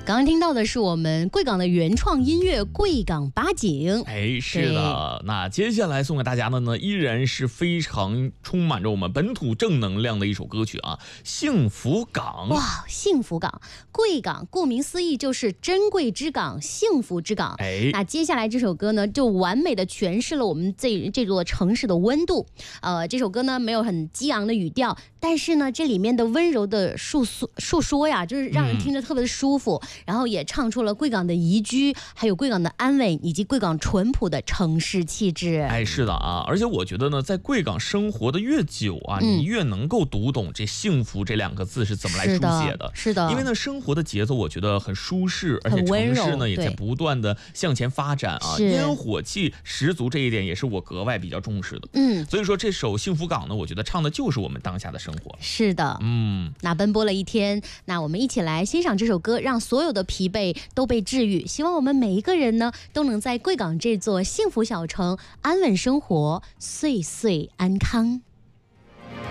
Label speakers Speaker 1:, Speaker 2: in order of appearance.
Speaker 1: 刚刚听到的是我们贵港的原创音乐《贵港八景》。
Speaker 2: 哎，是的。那接下来送给大家的呢，依然是非常充满着我们本土正能量的一首歌曲啊，《幸福港》。
Speaker 1: 哇，幸福港，贵港，顾名思义就是珍贵之港、幸福之港。
Speaker 2: 哎，
Speaker 1: 那接下来这首歌呢，就完美的诠释了我们这座城市的温度。这首歌呢没有很激昂的语调，但是呢，这里面的温柔的述说呀，就是让人听着特别的舒服。然后也唱出了贵港的宜居，还有贵港的安稳，以及贵港淳朴的城市气质。
Speaker 2: 哎，是的啊，而且我觉得呢，在贵港生活的越久啊，你越能够读懂这幸福这两个字是怎么来书写的。
Speaker 1: 是的，
Speaker 2: 因为呢，生活的节奏我觉得很舒适，而且城市呢也在不断的向前发展啊，烟火气十足，这一点也是我格外比较重视的。所以说这首《幸福港》呢，我觉得唱的就是我们当下的生活。
Speaker 1: 是的，那奔波了一天，那我们一起来欣赏这首歌，让所有的疲惫都被治愈。希望我们每一个人呢，都能在贵港这座幸福小城安稳生活，岁岁安康。